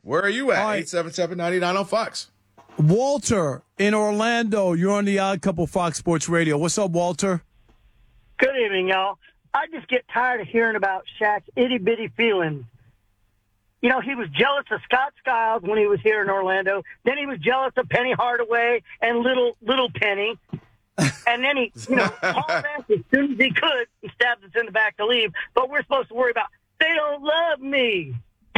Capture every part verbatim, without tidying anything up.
Where are you at? All right. eight seven seven, nine nine on Fox. Walter in Orlando. You're on the Odd Couple Fox Sports Radio. What's up, Walter? Good evening, y'all. I just get tired of hearing about Shaq's itty-bitty feelings. You know, he was jealous of Scott Skiles when he was here in Orlando. Then he was jealous of Penny Hardaway and little little Penny. And then he, you know, hauled back as soon as he could and stabbed us in the back to leave. But we're supposed to worry about, they don't love me.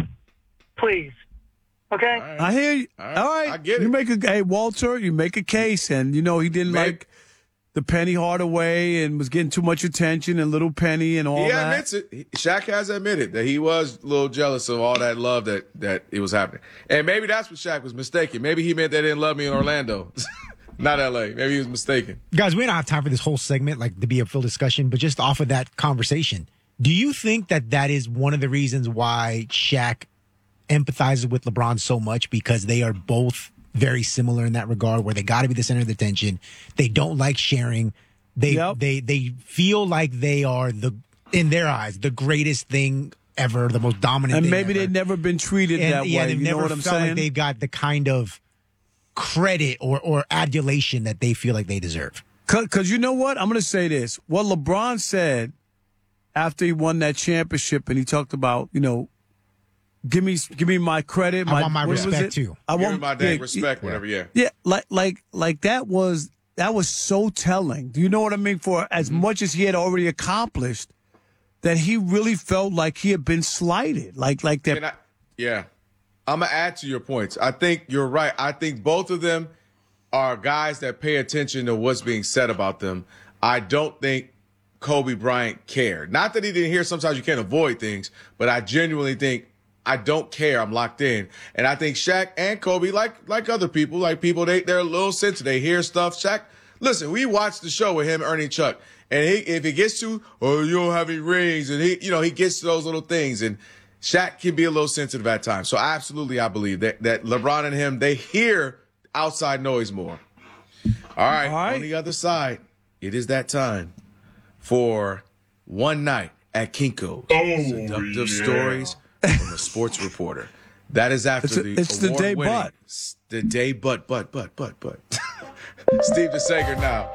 Please. Okay? All right. I hear you. All right. All right. I get it. You make a, hey, Walter, you make a case. And, you know, he didn't Maybe. like the Penny Hardaway and was getting too much attention and little Penny and all He that. admits it. He- Shaq has admitted that he was a little jealous of all that love that, that it was happening. And maybe that's what Shaq was mistaken. Maybe he meant they didn't love me in Orlando. Not L A. Maybe he was mistaken. Guys, we don't have time for this whole segment, like to be a full discussion, but just off of that conversation, do you think that that is one of the reasons why Shaq empathizes with LeBron so much, because they are both very similar in that regard, where they got to be the center of the attention. They don't like sharing. They Yep. they they feel like they are the, in their eyes, the greatest thing ever, the most dominant And thing maybe ever. they've never been treated and, that yeah, way. they've You never know what I'm felt saying? like they've got the kind of credit or or adulation that they feel like they deserve. Because you know what? I'm going to say this. What LeBron said after he won that championship, and he talked about, you know, give me give me my credit. I My, want my what was respect it? too. I Give want him my dang yeah, respect, whatever, yeah. Yeah, like like like that was that was so telling. Do you know what I mean? For as Mm-hmm. much as he had already accomplished, that he really felt like he had been slighted. Like like that. And I, yeah. I'm going to add to your points. I think you're right. I think both of them are guys that pay attention to what's being said about them. I don't think Kobe Bryant cared. Not that he didn't hear. Sometimes you can't avoid things, but I genuinely think I don't care. I'm locked in. And I think Shaq and Kobe, like like other people, like people, they, they're a little sensitive. They hear stuff. Shaq, listen, we watched the show with him, Ernie Chuck. And he, if it gets to, oh, you don't have any rings, and he, you know, he gets to those little things. And Shaq can be a little sensitive at times. So absolutely, I believe that, that LeBron and him, they hear outside noise more. All right, All right. on the other side, it is that time for One Night at Kinko's. Seductive stories from a sports reporter. That is after It's a- the it's the day award-winning- but. s- The day but, but, but, but, but. Steve DeSager now.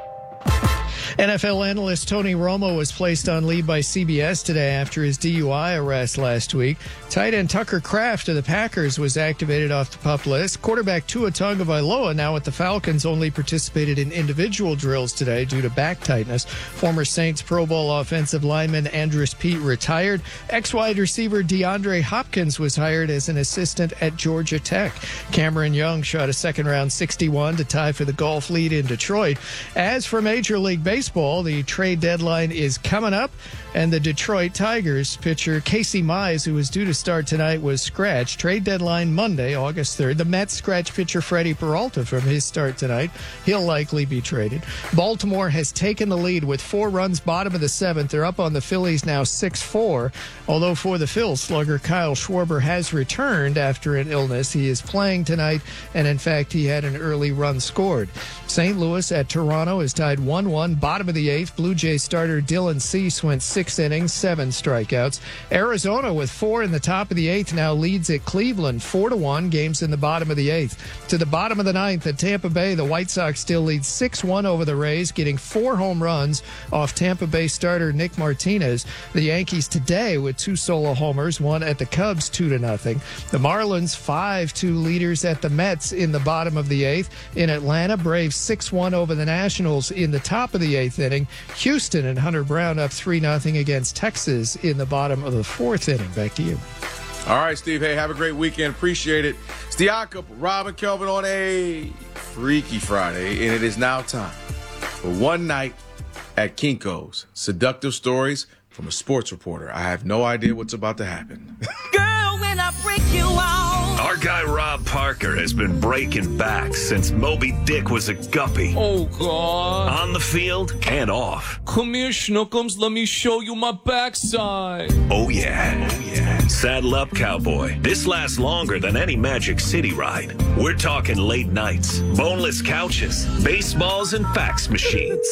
N F L analyst Tony Romo was placed on leave by C B S today after his D U I arrest last week. Tight end Tucker Kraft of the Packers was activated off the PUP list. Quarterback Tua Tagovailoa, now with the Falcons, only participated in individual drills today due to back tightness. Former Saints Pro Bowl offensive lineman Andrus Peat retired. Ex-wide receiver DeAndre Hopkins was hired as an assistant at Georgia Tech. Cameron Young shot a second-round sixty-one to tie for the golf lead in Detroit. As for Major League Baseball, the trade deadline is coming up, and the Detroit Tigers pitcher Casey Mize, who was due to start tonight, was scratched. Trade deadline Monday, August third. The Mets scratch pitcher Freddie Peralta from his start tonight. He'll likely be traded. Baltimore has taken the lead with four runs, bottom of the seventh. They're up on the Phillies now six four. Although for the Phils, slugger Kyle Schwarber has returned after an illness. He is playing tonight, and in fact, he had an early run scored. Saint Louis at Toronto is tied one one. Bottom of the eighth, Blue Jays starter Dylan Cease went six innings, seven strikeouts. Arizona with four in the top of the eighth now leads at Cleveland four to one. Games in the bottom of the eighth. To the bottom of the ninth at Tampa Bay, the White Sox still lead six one over the Rays, getting four home runs off Tampa Bay starter Nick Martinez. The Yankees today with two solo homers, one at the Cubs two to nothing. The Marlins five two leaders at the Mets in the bottom of the eighth. In Atlanta, Braves six one over the Nationals in the top of the eighth inning. Houston and Hunter Brown up three nothing against Texas in the bottom of the fourth inning. Back to you. All right, Steve. Hey, have a great weekend. Appreciate it. It's the Odd Couple, Rob and Kelvin on a Freaky Friday, and it is now time for One Night at Kinko's. Seductive stories from a sports reporter. I have no idea what's about to happen. Girl, when I break you off. Our guy Rob Parker has been breaking back since Moby Dick was a guppy. Oh, God. On the field and off. Come here, Schnookums. Let me show you my backside. Oh, yeah. Oh, yeah. Saddle up, cowboy. This lasts longer than any Magic City ride. We're talking late nights, boneless couches, baseballs, and fax machines.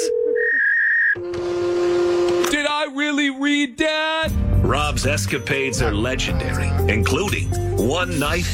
Did I really read that? Rob's escapades are legendary, including one night